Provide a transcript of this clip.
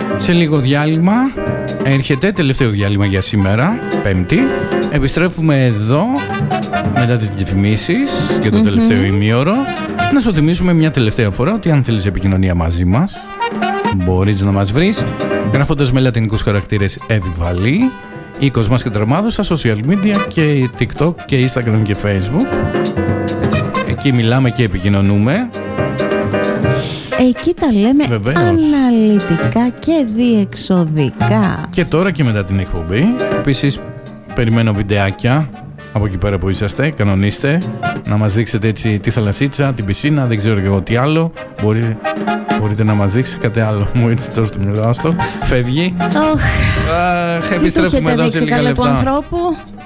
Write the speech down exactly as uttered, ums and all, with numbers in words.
Σε λίγο διάλειμμα έρχεται, τελευταίο διάλειμμα για σήμερα, Πέμπτη. Επιστρέφουμε εδώ μετά τις διαφημίσεις για το mm-hmm. τελευταίο ημίωρο. Να σου θυμίσουμε μια τελευταία φορά ότι αν θέλεις επικοινωνία μαζί μας, μπορείς να μας βρεις γράφοντας με λατινικούς χαρακτήρες Εβιβαλή ή Κοσμάς και Τραμάδος στα social media και TikTok και Instagram και Facebook. Εκεί μιλάμε και επικοινωνούμε. Εκεί τα λέμε Βεβαίως. Αναλυτικά και διεξοδικά. Και τώρα και μετά την εκπομπή. Επίσης περιμένω βιντεάκια από εκεί πέρα που είσαστε. Κανονίστε να μας δείξετε έτσι τη θαλασσίτσα, την πισίνα, δεν ξέρω και εγώ τι άλλο. Μπορείτε, μπορείτε να μας δείξετε κάτι άλλο. Μου ήρθε τόσο στο μυαλό αυτό. Φεύγει. Oh. Αχ, επιστρέφουμε εδώ σε λίγα λεπτά. Ανθρώπου.